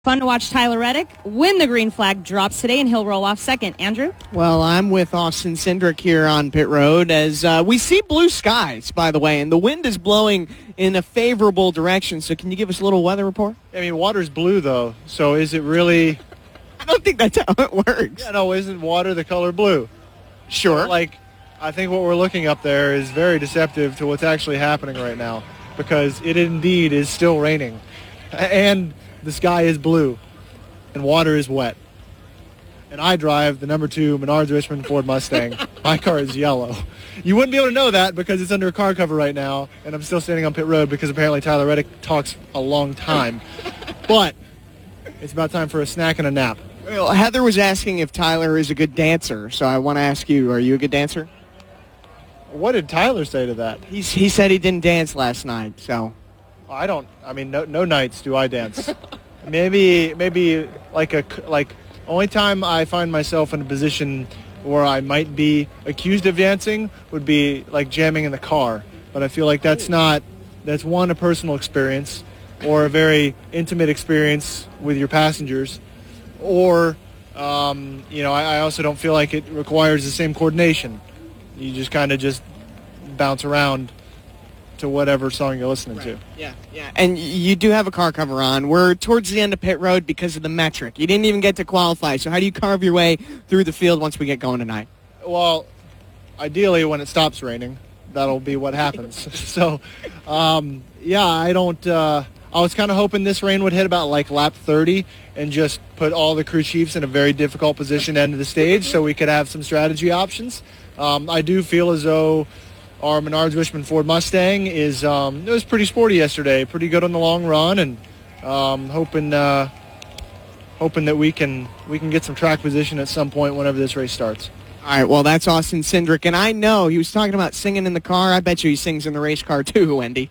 Fun to watch Tyler Reddick win the green flag drops today, and he'll roll off second. Andrew? Well, I'm with Austin Cindric here on pit road as we see blue skies, by the way, and the wind is blowing in a favorable direction. So can you give us a little weather report? I mean, water's blue, though, so is it really... I don't think that's how it works. Yeah, no, isn't water the color blue? Sure. I think what we're looking up there is very deceptive to what's actually happening right now, because it indeed is still raining. And the sky is blue, and water is wet. And I drive the number 2 Menards Richmond Ford Mustang. My car is yellow. You wouldn't be able to know that because it's under a car cover right now, and I'm still standing on pit road because apparently Tyler Reddick talks a long time. But it's about time for a snack and a nap. Well, Heather was asking if Tyler is a good dancer, so I want to ask you, are you a good dancer? What did Tyler say to that? He said he didn't dance last night, so... No nights do I dance. maybe only time I find myself in a position where I might be accused of dancing would be like jamming in the car. But I feel like that's a personal experience or a very intimate experience with your passengers. Or, I also don't feel like it requires the same coordination. You just kind of just bounce around to whatever song you're listening to. Yeah. And you do have a car cover on. We're towards the end of pit road because of the metric. You didn't even get to qualify. So how do you carve your way through the field once we get going tonight? Well, ideally when it stops raining, that'll be what happens. So, I don't... I was kind of hoping this rain would hit about lap 30 and just put all the crew chiefs in a very difficult position at the end of the stage so we could have some strategy options. I do feel as though our Menards Richmond Ford Mustang it was pretty sporty yesterday, pretty good on the long run, and hoping that we can get some track position at some point whenever this race starts. All right, well, that's Austin Cindric, and I know he was talking about singing in the car. I bet you he sings in the race car too, Wendy.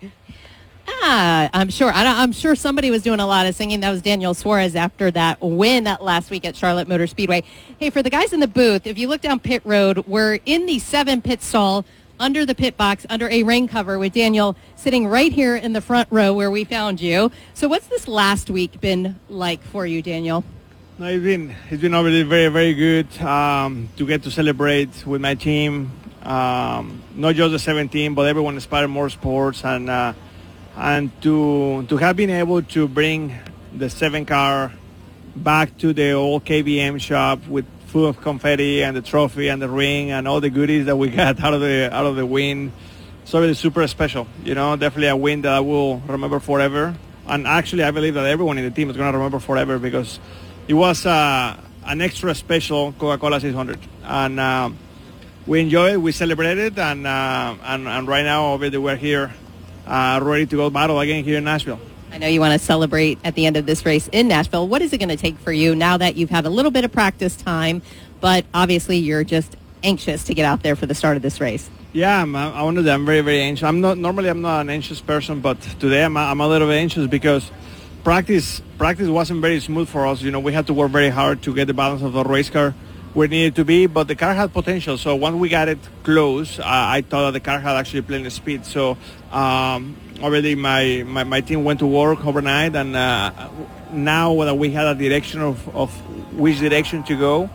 I'm sure. I'm sure somebody was doing a lot of singing. That was Daniel Suarez after that win last week at Charlotte Motor Speedway. Hey, for the guys in the booth, if you look down pit road, we're in the 7 pit stall under the pit box, under a rain cover with Daniel sitting right here in the front row where we found you. So what's this last week been like for you, Daniel? No, it's been obviously very, very good to get to celebrate with my team. Not just the 17, but everyone inspired more sports and to have been able to bring the 7 car back to the old KBM shop with full of confetti and the trophy and the ring and all the goodies that we got out of the win. So it's super special, definitely a win that I will remember forever. And actually, I believe that everyone in the team is going to remember forever because it was an extra special Coca-Cola 600. And we enjoyed it, we celebrated, and right now, obviously, we're here ready to go battle again here in Nashville. I know you want to celebrate at the end of this race in Nashville. What is it going to take for you now that you've had a little bit of practice time, but obviously you're just anxious to get out there for the start of this race? Yeah, I'm very, very anxious. I'm not an anxious person, but today I'm a little bit anxious because practice wasn't very smooth for us. We had to work very hard to get the balance of the race car where it needed to be, but the car had potential. So once we got it close, I thought that the car had actually plenty of speed. So already my team went to work overnight, and now that we had a direction of which direction to go,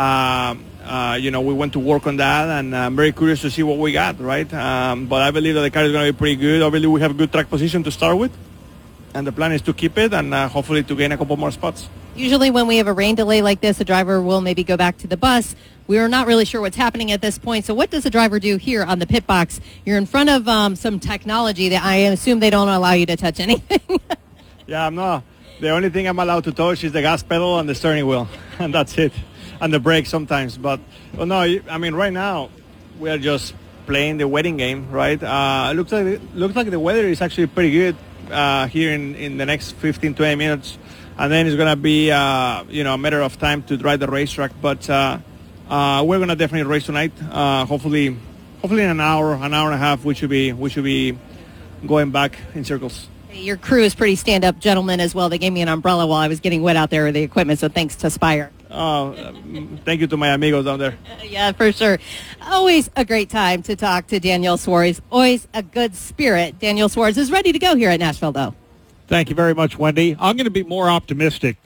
we went to work on that, and I'm very curious to see what we got, right? But I believe that the car is going to be pretty good. Obviously, we have a good track position to start with, and the plan is to keep it and hopefully to gain a couple more spots. Usually when we have a rain delay like this, a driver will maybe go back to the bus. We are not really sure what's happening at this point. So what does a driver do here on the pit box? You're in front of some technology that I assume they don't allow you to touch anything. Yeah, I'm not. The only thing I'm allowed to touch is the gas pedal and the steering wheel, and that's it. And the brakes sometimes. But right now we are just playing the waiting game, right? Looks like the weather is actually pretty good here in the next 15-20 minutes. And then it's going to be, a matter of time to drive the racetrack. But we're going to definitely race tonight. Hopefully in an hour and a half, we should be going back in circles. Your crew is pretty stand-up gentlemen as well. They gave me an umbrella while I was getting wet out there with the equipment, so thanks to Spire. Thank you to my amigos down there. Yeah, for sure. Always a great time to talk to Daniel Suarez. Always a good spirit. Daniel Suarez is ready to go here at Nashville, though. Thank you very much, Wendy. I'm going to be more optimistic